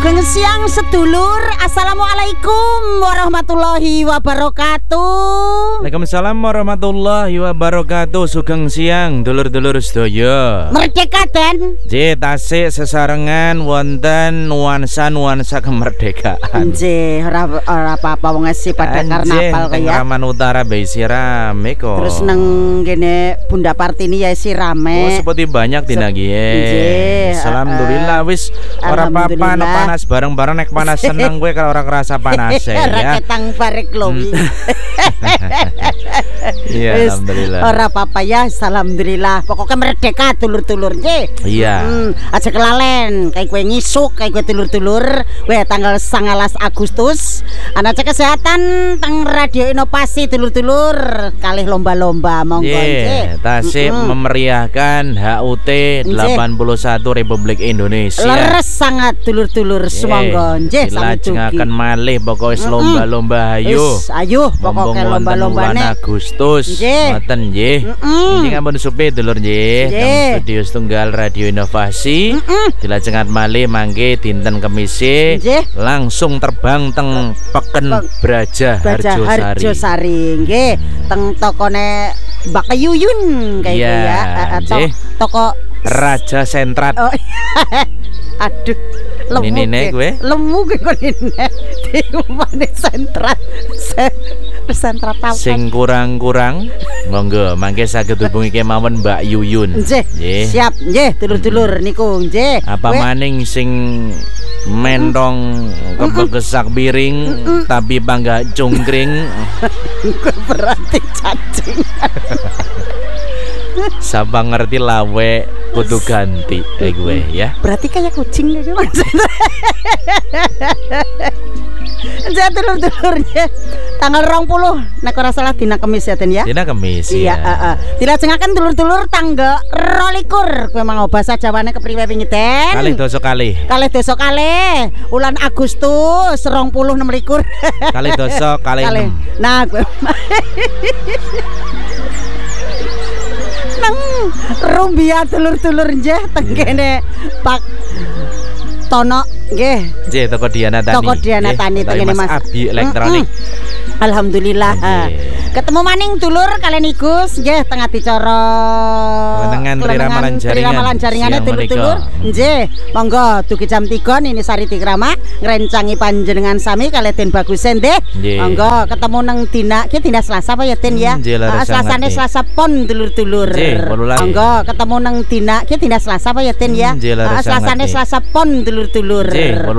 Sugeng siang sedulur. Assalamualaikum warahmatullahi wabarakatuh. Waalaikumsalam warahmatullahi wabarakatuh. Sugeng siang dulur-dulur sedaya. Merdeka Den. Nggih, tasik sesarengan wonten nuansa-nuansa kemerdekaan. Nggih, ora apa-apa wong esi pada karnaval kaya. Taman Utara Besi rame kok. Terus nang kene Bunda Partini ya isi rame. Oh, seperti banyak dina nggih. Alhamdulillah wis ora apa-apa nek panas bareng-bareng nek panas seneng gue kalau ora kerasa panas ya. Raketang barek lowi. Iya, alhamdulillah. Ora apa-apa ya, alhamdulillah. Pokoknya merdeka dulur-dulur nggih. Iya. Aja kelalen kayak kue ngisuk kayak kue dulur-dulur. Weh tanggal 19 Agustus ana cek kesehatan teng Radio Inovasi dulur-dulur kalih lomba-lomba monggo nggih. Tasik memeriahkan HUT 81 Republik Indonesia. Leres sangat dulur-dulur semonggo nggih dilajengaken malih pokoke lomba-lomba ayo. Ayo pokoke lomba-lombane Agustus ngoten nggih. Ini ampun supe dulur nggih. Teng studio setunggal Radio Inovasi dilajengaken malih mangke dinten Kemis langsung terbang teng Peken Braja Harjosari nggih. Teng tokone Mbak Yuyun kayak gitu ya. Toko Raja Sentrat. Oh, aduh, lemu gue kok ini di mana sentrat sing kurang-kurang monggo mangke saged hubungi kemawon Mbak Yuyun. Nggih. Siap nggih dulur-dulur niku nggih. Apa maning sing mentong kebegesak piring tapi bangga cungkring. Berarti cacing. Sapa ngerti lawe kudu ganti gue ya. Berarti kayak kucing gitu maksudnya. Jadi dulur-dulurnya tanggal 20 nek ora salah dina Kemis ya Den ya. Dina Kemis. Iya, dilajengaken dulur-dulur tanggal 22 kowe mang basa Jawane kepriwe wingi Den? Kalih dosa kalih. Wulan Agustus 26. Kalih dosa kalih 6. Nah, kowe nang rumbia dulur-dulur nggih teng kene Pak Tono nggih. Nggih, toko Diana Tani tengene Mas Abi Elektronik. Alhamdulillah. Ketemu maning dulur kalian Igus nggih teng adicara Ramalan jaringane dulur-dulur. Nggih, monggo dugi jam 3 ini Sari Tikrama ngrencangi panjenengan sami kalian Den Bagusen nggih. Monggo ketemu nang dina ki dina Selasa apa ya Den ya? Selasane Selasa Pon dulur-dulur. Monggo ketemu nang dina ki dina Selasa apa ya Den ya? Selasane Selasa Pon dulur-dulur.